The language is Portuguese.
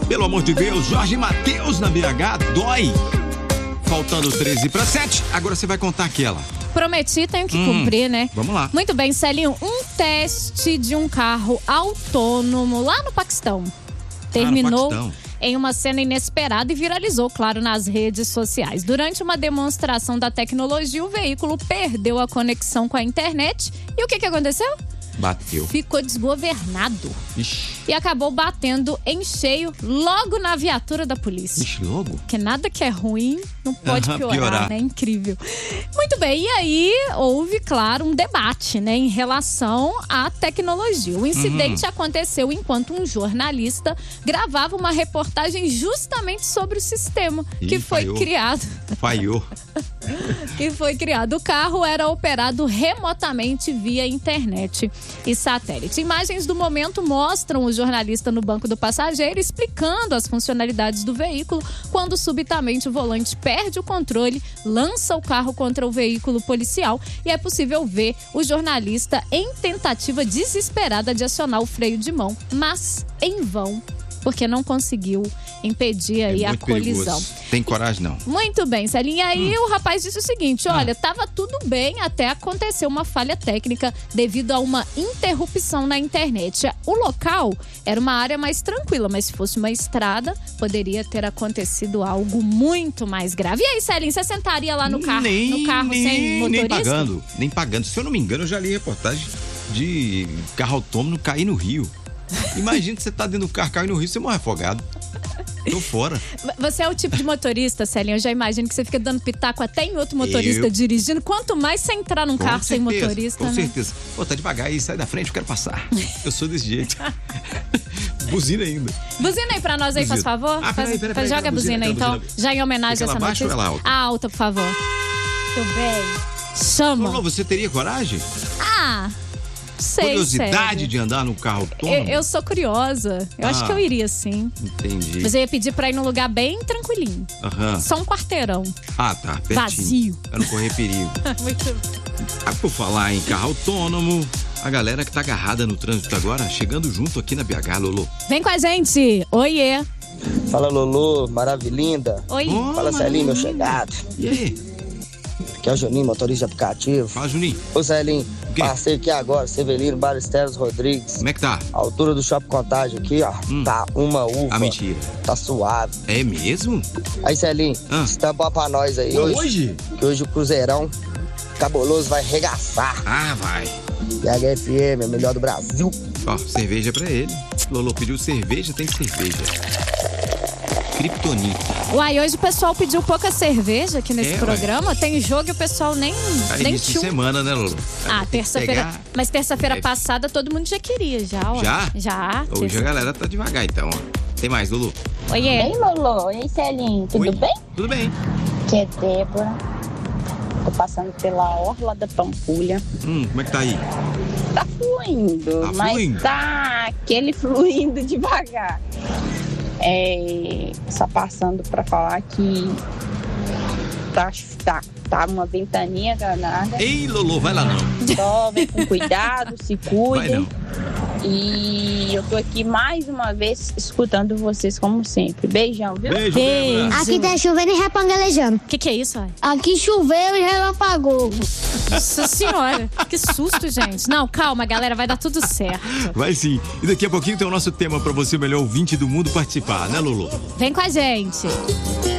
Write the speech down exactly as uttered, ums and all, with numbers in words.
Pelo amor de Deus, Jorge Mateus na B H, dói. Faltando treze para sete, agora você vai contar aquela. Prometi, tenho que hum, cumprir, né? Vamos lá. Muito bem, Celinho. Um teste de um carro autônomo lá no Paquistão terminou ah, no Paquistão. em uma cena inesperada e viralizou, claro, nas redes sociais. Durante uma demonstração da tecnologia, o veículo perdeu a conexão com a internet. E o que, que aconteceu? Bateu. Ficou desgovernado. Ixi. E acabou batendo em cheio logo na viatura da polícia. Ixi, logo? Porque nada que é ruim não pode Aham, piorar, piorar, né? Incrível. Muito bem, e aí houve, claro, um debate, né, em relação à tecnologia. O incidente uhum. aconteceu enquanto um jornalista gravava uma reportagem justamente sobre o sistema Ih, que foi falhou. criado. Falhou. que foi criado. O carro era operado remotamente via internet e satélite. Imagens do momento mostram o jornalista no banco do passageiro explicando as funcionalidades do veículo quando subitamente o volante perde o controle, lança o carro contra o veículo policial e é possível ver o jornalista em tentativa desesperada de acionar o freio de mão, mas em vão, porque não conseguiu impedir aí é a colisão. Perigoso. Tem coragem, não. Muito bem, Celinha. E aí hum. o rapaz disse o seguinte, olha, ah. tava tudo bem até acontecer uma falha técnica devido a uma interrupção na internet. O local era uma área mais tranquila, mas se fosse uma estrada, poderia ter acontecido algo muito mais grave. E aí, Celinha, você sentaria lá no carro, nem, no carro nem, sem motorista? Nem pagando, nem pagando. Se eu não me engano, eu já li reportagem de carro autônomo cair no rio. Imagina que você tá dentro do carro, cai no rio, você morre afogado. Tô fora. Você é o tipo de motorista, Celinha, eu já imagino que você fica dando pitaco até em outro motorista eu... dirigindo. Quanto mais você entrar num com carro certeza, sem motorista, com né? certeza. Pô, tá devagar aí, sai da frente, eu quero passar. Eu sou desse jeito. Buzina ainda. Buzina aí pra nós aí, buzina. faz favor. Ah, faz, peraí, peraí, faz, peraí, joga a buzina, buzina aí, então. Buzina. Já em homenagem a essa notícia. notícia. Ela alta? A alta, por favor. Muito bem. Chama. Lolo, você teria coragem? Ah, sei, Curiosidade sério. de andar no carro autônomo? Eu, eu sou curiosa. Eu ah, acho que eu iria, sim. Entendi. Mas eu ia pedir pra ir num lugar bem tranquilinho. Aham. Só um quarteirão. Ah, tá. Pertinho. Vazio. Pra não correr perigo. Muito. Ah, por falar em carro autônomo, a galera que tá agarrada no trânsito agora, chegando junto aqui na B H, Lolo. Vem com a gente. Oiê. Fala, Lolo. Maravilhinda. Oi. Oh, Fala, Celinho, meu chegado. E aí? Aqui é o Juninho, motorista de aplicativo. Fala, Juninho. Ô, Celinho, passei aqui agora, Severino Ballesteros Rodrigues. Como é que tá? A altura do Shopping Contagem aqui, ó, hum. tá uma uva. Ah, mentira. Tá suave. É mesmo? Aí, Celinho, ah. estampa pra nós aí hoje. Hoje? Que hoje o Cruzeirão cabuloso vai regaçar. Ah, vai. B H F M, é o melhor do Brasil. Ó, cerveja pra ele. Lolo pediu cerveja, tem cerveja. Kryptonita. Uai, hoje o pessoal pediu pouca cerveja aqui nesse é, programa. Ué. Tem jogo e o pessoal nem Aí nem de semana, né, Lolo? Ah, terça-feira. Pegar... Mas terça-feira é. passada todo mundo já queria, já, ó. Já? Já. Hoje terça... a galera tá devagar, então, ó. Tem mais, Lulu? Oiê. Oi, Lolo. Oi, Celinho. Tudo Oi. bem? Tudo bem. Aqui é Débora. Tô passando pela orla da Pampulha. Hum, como é que tá aí? Tá fluindo, tá mas fluindo? tá aquele fluindo devagar. É, só passando pra falar que tá, tá, tá uma ventania danada. Ei, Lolo, vai lá não. Tome com cuidado, se cuidem. Vai não. E eu tô aqui mais uma vez escutando vocês como sempre. Beijão, viu? Beijo, Beijo. Aqui tá chovendo e repangalejando. O que que é isso, ó? Aqui choveu e relampagou. Nossa senhora, que susto, gente. Não, calma, galera, vai dar tudo certo. Vai sim. E daqui a pouquinho tem o nosso tema pra você, o melhor ouvinte do mundo, participar, né, Lolo? Vem com a gente.